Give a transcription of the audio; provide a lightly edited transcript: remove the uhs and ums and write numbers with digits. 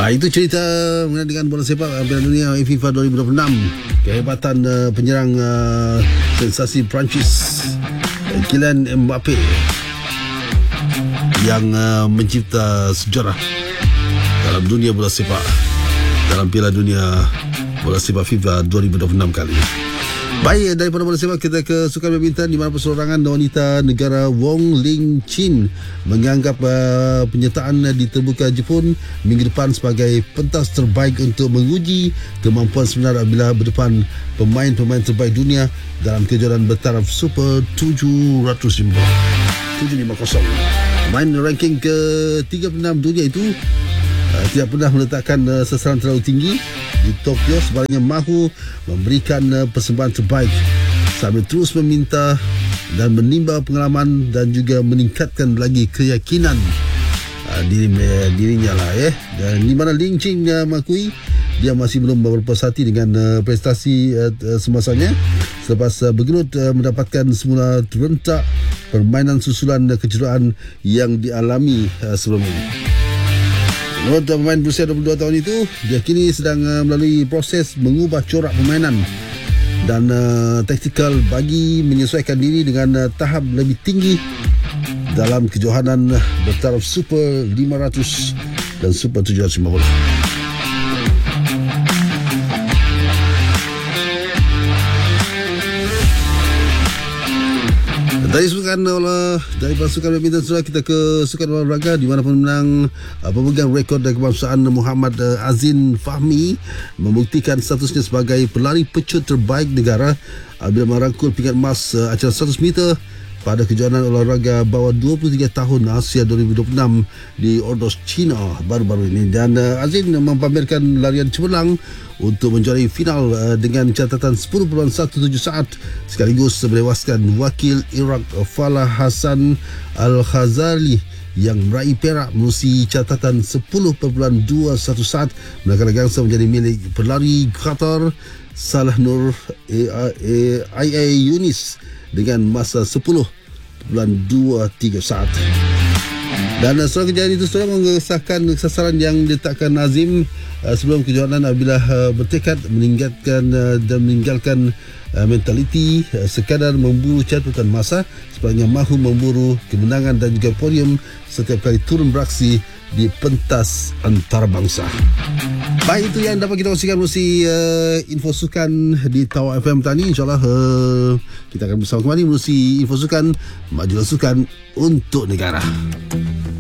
Itu cerita mengenai dengan bola sepak Piala Dunia FIFA 2026. Kehebatan penyerang sensasi Perancis Kylian Mbappe yang mencipta sejarah dalam dunia bola sepak dalam Piala Dunia bola sepak FIFA 2026 kali. Baik, daripada bola sepak kita ke sukan badminton, di mana perseorangan wanita negara Wong Ling Chin menganggap penyertaan di terbuka Jepun minggu depan sebagai pentas terbaik untuk menguji kemampuan sebenar apabila berdepan pemain-pemain terbaik dunia dalam kejuaraan bertaraf Super 750. Pemain ranking ke-36 dunia itu tidak pernah meletakkan sasaran terlalu tinggi di Tokyo, sebaliknya mahu memberikan persembahan terbaik sambil terus meminta dan menimba pengalaman dan juga meningkatkan lagi keyakinan dirinya lah Dan di mana Ling Qing mengakui dia masih belum berpuas hati dengan prestasi semasanya selepas bergelut mendapatkan semula terentak permainan susulan kejuaraan yang dialami sebelum ini. Menurut pemain berusia 22 tahun itu, dia kini sedang melalui proses mengubah corak permainan dan taktikal bagi menyesuaikan diri dengan tahap lebih tinggi dalam kejohanan bertaraf Super 500 dan Super 750. Dari sukan badminton sudah kita ke sukan olahraga, di mana pemenang pemegang rekod kebangsaan Muhammad Azin Fahmi membuktikan statusnya sebagai pelari pecut terbaik negara apabila merangkul pingat emas acara 100 meter pada kejuaraan olahraga bawah 23 tahun Asia 2026 di Ordos, China baru-baru ini. Dan Azin mempamerkan larian cemerlang untuk menjuarai final dengan catatan 10.177 saat sekaligus melewaskan wakil Iraq Falah Hassan Al-Khazali yang meraih perak menerusi catatan 10.21 saat, manakala gangsa menjadi milik pelari Qatar Salah Nur IA Yunis dengan masa 10.23 saat. Dan setelah kejadian itu, saudara mengesahkan sasaran yang diletakkan Azim sebelum kejuaraan apabila bertekad meninggalkan mentaliti sekadar memburu catatan masa, sebaliknya mahu memburu kemenangan dan juga podium setiap kali turun beraksi di pentas antarabangsa. Baik, itu yang dapat kita kongsikan melalui info sukan di Tawar FM tadi. InsyaAllah kita akan bersama kembali melalui info sukan, majulah sukan untuk negara.